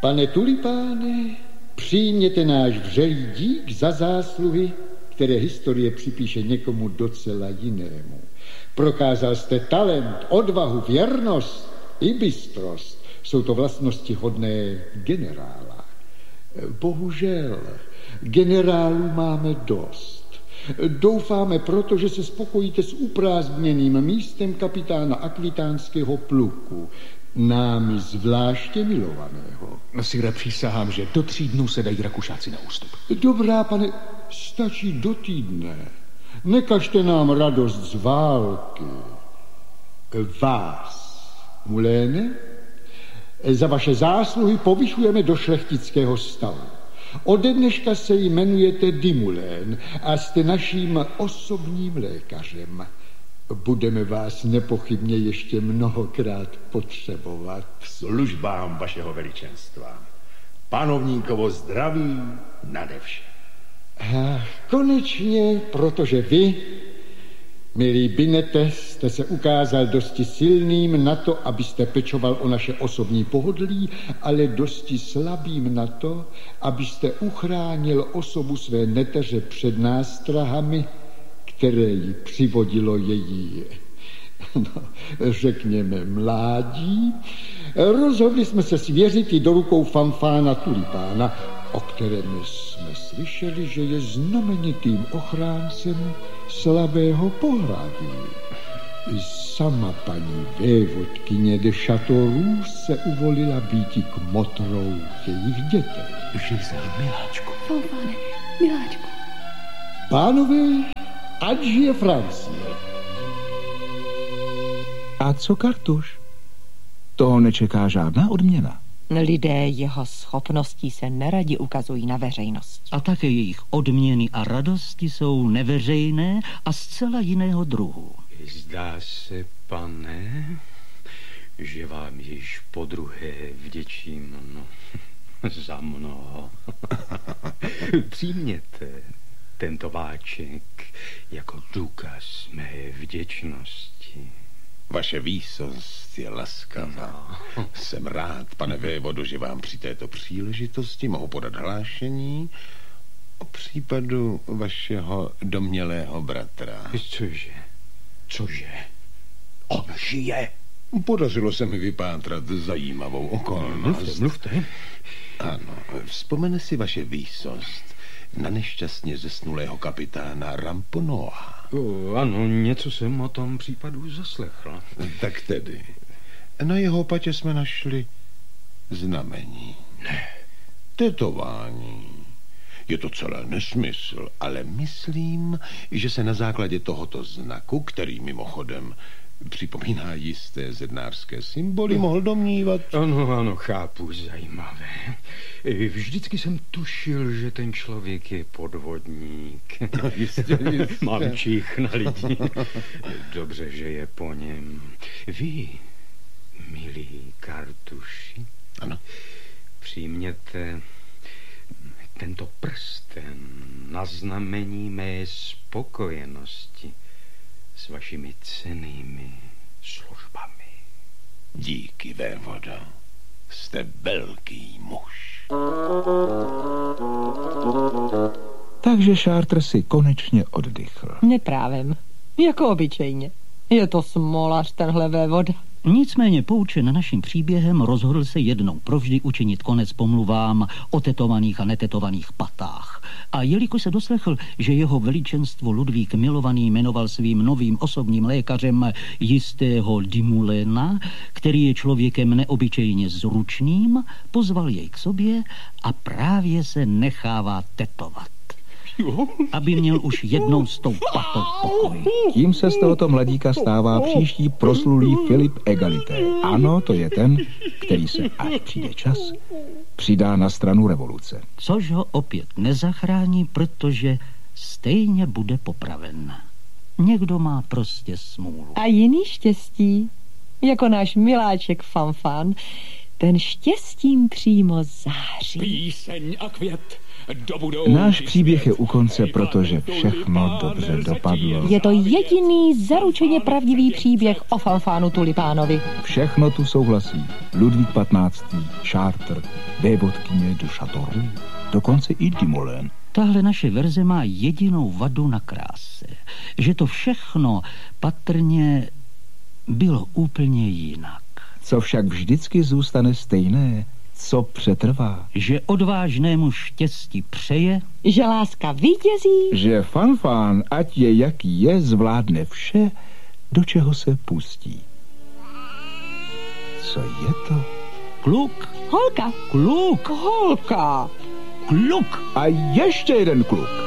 Pane Tulipáne, přijměte náš vřelý dík za zásluhy, které historie připíše někomu docela jinému. Prokázal jste talent, odvahu, věrnost i bystrost. Jsou to vlastnosti hodné generála. Bohužel, generálů máme dost. Doufáme proto, že se spokojíte s uprázdněným místem kapitána akvitánského pluku, námi zvláště milovaného. Sire, přísahám, že do 3 dnů se dají Rakušáci na ústup. Dobrá, pane, stačí do týdne. Nekažte nám radost z války. Vás, Muléne, za vaše zásluhy povyšujeme do šlechtického stavu. Ode dneška se jmenujete Dimulén a jste naším osobním lékařem. Budeme vás nepochybně ještě mnohokrát potřebovat. Službám vašeho veličenstva. Panovníkovo zdraví nade vše. Konečně, protože vy, milý Binete, jste se ukázal dosti silným na to, abyste pečoval o naše osobní pohodlí, ale dosti slabým na to, abyste uchránil osobu své neteře před nástrahami, které ji přivodilo její, řekněme, mládí. Rozhodli jsme se svěřit i do rukou Fanfána Tulipána, o kterém jsme slyšeli, že je znamenitým ochráncem slabého pohlaví. Sama paní vévodkyně de Châteauroux se uvolila býti kmotrou jejich dětí. Žizel, miláčku. Fanfáne, miláčku. Pánové, ať žije Francie. A co Kartuš? Toho nečeká žádná odměna. Lidé jeho schopností se neradi ukazují na veřejnosti. A také jejich odměny a radosti jsou neveřejné a zcela jiného druhu. Zdá se, pane, že vám již podruhé vděčím za mnoho. Přijměte tento váček jako důkaz mé vděčnosti. Vaše výsost je laskavá. No. Jsem rád, pane vévodo, že vám při této příležitosti mohu podat hlášení o případu vašeho domnělého bratra. Cože? On žije? Podařilo se mi vypátrat zajímavou okolnost. Mluvte. Ano, vzpomene si vaše výsost na nešťastně zesnulého kapitána Ramponoa. Ano, něco jsem o tom případu zaslechl. Tak tedy, na jeho patě jsme našli znamení. Ne. Tetování. Je to celé nesmysl, ale myslím, že se na základě tohoto znaku, který mimochodem připomíná jisté zednářské symboly, mohl domnívat. Ano, chápu, zajímavé. Vždycky jsem tušil, že ten člověk je podvodník. Jistě. Mám čich na lidi. Dobře, že je po něm. Vy, milí Kartuši, ano, přijměte tento prsten na znamení mé spokojenosti s vašimi cennými službami. Díky, vévodo. Jste velký muž. Takže Chartres si konečně oddychl. Neprávem, jako obyčejně. Je to smolař, tenhle vévoda. Nicméně poučen naším příběhem rozhodl se jednou provždy učinit konec pomluvám o tetovaných a netetovaných patách. A jelikož se doslechl, že jeho veličenstvo Ludvík milovaný jmenoval svým novým osobním lékařem jistého Dimuléna, který je člověkem neobyčejně zručným, pozval jej k sobě a právě se nechává tetovat. Aby měl už jednou s tou patou pokoj. Tím se z tohoto mladíka stává příští proslulý Filip Egalité. Ano, to je ten, který se, až přijde čas, přidá na stranu revoluce. Což ho opět nezachrání, protože stejně bude popraven. Někdo má prostě smůlu. A jiný štěstí, jako náš miláček Fanfán, Ten štěstím přímo září. Píseň a květ do budoucí. Náš příběh je u konce, protože všechno dobře dopadlo. Je to jediný zaručeně pravdivý příběh o Fanfánu Tulipánovi. Všechno tu souhlasí. Ludvík 15., Chartres, vévodkyně de Châteauroux, dokonce i Dumoulin. Tahle naše verze má jedinou vadu na kráse, že to všechno patrně bylo úplně jinak. Co však vždycky zůstane stejné, co přetrvá. Že odvážnému štěstí přeje, Že láska vítězí, Že Fanfán, ať je jaký je, zvládne vše, do čeho se pustí. Co je to? kluk, holka, kluk, holka. kluk. A ještě jeden kluk.